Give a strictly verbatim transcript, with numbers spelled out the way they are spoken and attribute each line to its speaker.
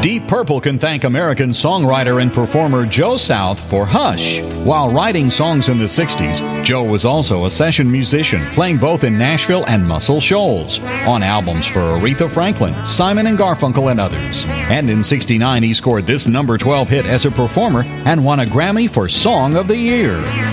Speaker 1: Deep Purple can thank American songwriter and performer Joe South for Hush. While writing songs in the sixties, Joe was also a session musician, playing both in Nashville and Muscle Shoals, on albums for Aretha Franklin, Simon and Garfunkel, and others. And in sixty-nine, he scored this number twelve hit as a performer and won a Grammy for Song of the Year.